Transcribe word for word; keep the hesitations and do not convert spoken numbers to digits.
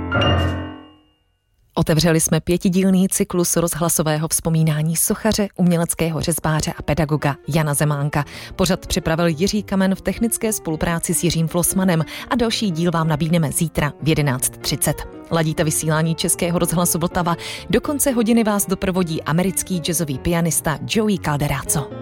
Otevřeli jsme pětidílný cyklus rozhlasového vzpomínání sochaře, uměleckého řezbáře a pedagoga Jana Zemánka. Pořad připravil Jiří Kamen v technické spolupráci s Jiřím Flossmanem a další díl vám nabídneme zítra v jedenáct třicet. Ladíte vysílání Českého rozhlasu Vltava. Do konce hodiny vás doprovodí americký jazzový pianista Joey Calderazzo.